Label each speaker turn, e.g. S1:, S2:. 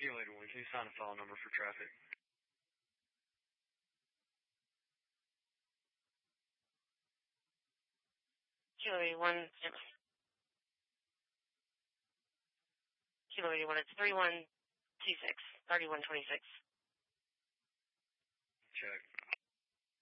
S1: Kilo 81, can you sign a file number for traffic?
S2: Kilo 81, Kilo 81, it's 3126, 3126.
S1: Check.